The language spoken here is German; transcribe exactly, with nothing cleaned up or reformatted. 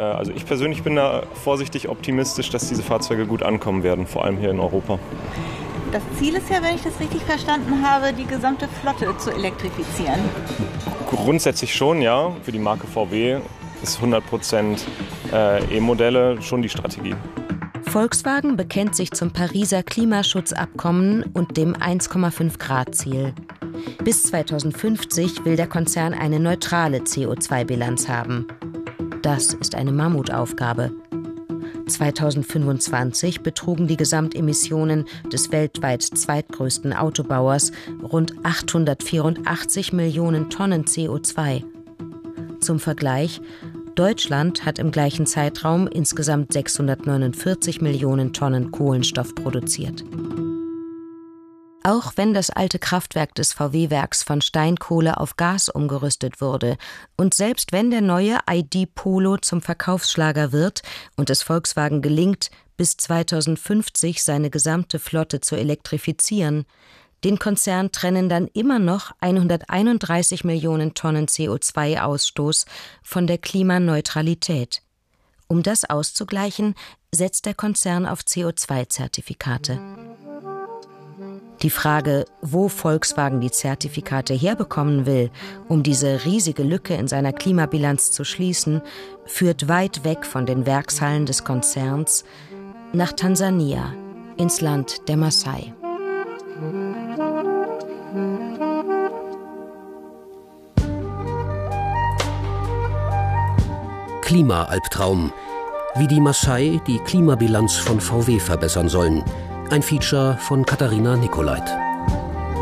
Also ich persönlich bin da vorsichtig optimistisch, dass diese Fahrzeuge gut ankommen werden, vor allem hier in Europa. Das Ziel ist ja, wenn ich das richtig verstanden habe, die gesamte Flotte zu elektrifizieren. Grundsätzlich schon, ja. Für die Marke V W ist hundert Prozent E-Modelle schon die Strategie. Volkswagen bekennt sich zum Pariser Klimaschutzabkommen und dem eins Komma fünf Grad Ziel. Bis zweitausendfünfzig will der Konzern eine neutrale C O zwei Bilanz haben. Das ist eine Mammutaufgabe. zweitausendfünfundzwanzig betrugen die Gesamtemissionen des weltweit zweitgrößten Autobauers rund achthundertvierundachtzig Millionen Tonnen C O zwei. Zum Vergleich: Deutschland hat im gleichen Zeitraum insgesamt sechshundertneunundvierzig Millionen Tonnen Kohlenstoff produziert. Auch wenn das alte Kraftwerk des V W-Werks von Steinkohle auf Gas umgerüstet wurde und selbst wenn der neue I D Polo zum Verkaufsschlager wird und es Volkswagen gelingt, bis zweitausendfünfzig seine gesamte Flotte zu elektrifizieren, den Konzern trennen dann immer noch hunderteinunddreißig Millionen Tonnen C O zwei Ausstoß von der Klimaneutralität. Um das auszugleichen, setzt der Konzern auf C O zwei Zertifikate. Die Frage, wo Volkswagen die Zertifikate herbekommen will, um diese riesige Lücke in seiner Klimabilanz zu schließen, führt weit weg von den Werkshallen des Konzerns nach Tansania, ins Land der Maasai. Klima-Albtraum. Wie die Maasai die Klimabilanz von V W verbessern sollen. Ein Feature von Katharina Nicolait.